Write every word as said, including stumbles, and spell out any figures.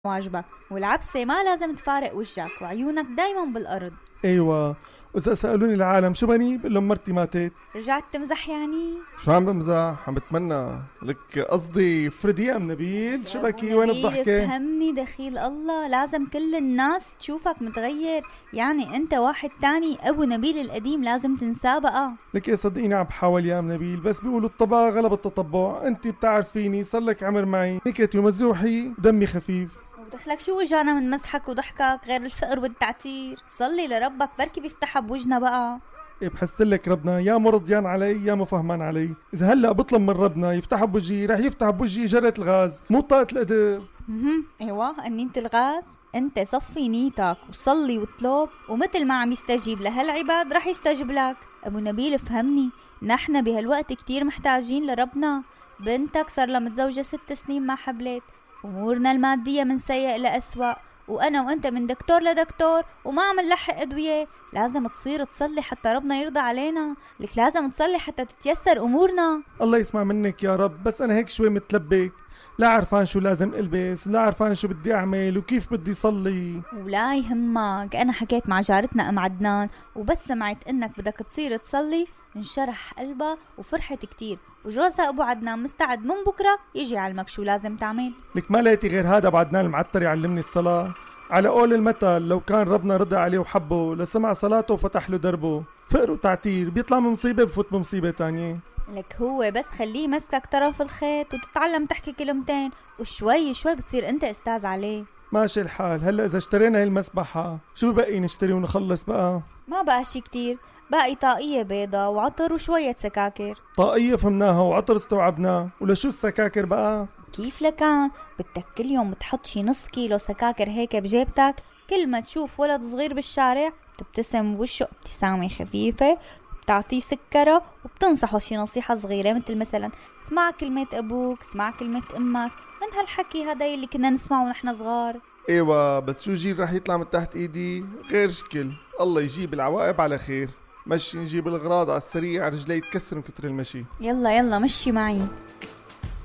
واجبك، والعبسة ما لازم تفارق وجهك وعيونك دايما بالأرض. ايوه، واذا سألوني العالم شو بني بقول لهم مرتي ماتت. رجعت تمزح يعني؟ شو عم بمزح؟ عم بتمنى لك قصدي. فريدي يا ام نبيل، شو بكي وين نبيل الضحكة؟ فهمني دخيل الله، لازم كل الناس تشوفك متغير، يعني انت واحد تاني. ابو نبيل القديم لازم تنساه بقى. لك يا صدقيني عم بحاول يا ام نبيل، بس بيقولوا الطبع غلب التطبع. انت بتعرفيني صار لك عمر معي، نكتي ومزوحي دمي خفيف. ودخلك شو وجانا من مسحك وضحكك غير الفقر والتعتير؟ صلي لربك بركي بيفتحها بوجنا بقى. إيه بحس لك ربنا يا مرضيان علي يا مفهمان علي. اذا هلا بطلب من ربنا يفتح بوجهي رح يفتح بوجهي جرة الغاز، مو طاقة القدر. اها ايوه انينة الغاز. انت صفي نيتك وصلي واطلب، ومثل ما عم يستجيب لهالعباد رح يستجيب لك. ابو نبيل فهمني، نحن بهالوقت كتير محتاجين لربنا. بنتك صار لها متزوجة ست سنين ما حبلت، امورنا المادية من سيء لأسوأ، وانا وانت من دكتور لدكتور وما عم نلحق ادوية. لازم تصير تصلي حتى ربنا يرضى علينا. لك لازم تصلي حتى تتيسر امورنا. الله يسمع منك يا رب، بس انا هيك شوي متلبك، لا عرفان شو لازم البس ولا عرفان شو بدي اعمل وكيف بدي صلي. ولا يهمك، انا حكيت مع جارتنا ام عدنان، وبس سمعت انك بدك تصير تصلي انشرح قلبها وفرحت كتير، وجوزها ابو عدنان مستعد من بكره يجي يعلمك شو لازم تعمل. لك ما لقيتي غير هذا ابو عدنان المعتر يعلمني الصلاة؟ على قول المثل لو كان ربنا رضى عليه وحبه لسمع صلاته وفتح له دربه. فقر وتعتير بيطلع من مصيبة بفوت بمصيبة تانية. لك هو بس خليه مسكك طرف الخيط وتتعلم تحكي كلمتين، وشوي شوي بتصير انت استاذ عليه. ماشي الحال. هلا اذا اشترينا هاي المسبحة شو بقي نشتري ونخلص بقى؟ ما بقى شي كتير، باقي طاقية بيضة وعطر وشوية سكاكر. طاقية فهمناها وعطر استوعبناه، ولشو السكاكر بقى؟ كيف لكان؟ بدك كل يوم تحط شي نص كيلو سكاكر هيك بجيبتك، كل ما تشوف ولد صغير بالشارع بتبتسم بوشه ابتسامة خفيفة، بتعطيه سكرة وبتنصحه شي نصيحة صغيرة، مثل مثلا اسمع كلمة أبوك، اسمع كلمة أمك، من هالحكي هذا اللي كنا نسمعه ونحن صغار. ايوه، بس شو جيل رح يطلع من تحت ايدي غير شكل. الله يجيب العواقب على خير. مشي نجيب الغراض على السريع، رجلي يتكسر من كتر المشي. يلا يلا مشي معي.